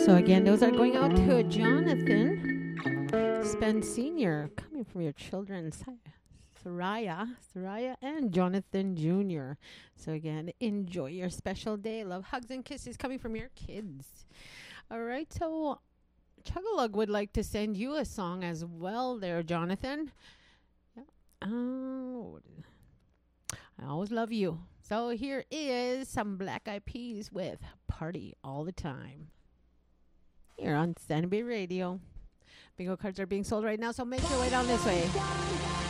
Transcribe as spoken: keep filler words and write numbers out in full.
So again, those are going out to Jonathan Spence Senior, coming from your children, Soraya, Soraya, and Jonathan Junior So again, enjoy your special day. Love, hugs, and kisses coming from your kids. All right, so Chugalug would like to send you a song as well there, Jonathan. Yeah. Oh, I always love you. So here is some Black Eyed Peas with Party All the Time. Here on Sandy Bay Radio. Bingo cards are being sold right now, so make your way down this way.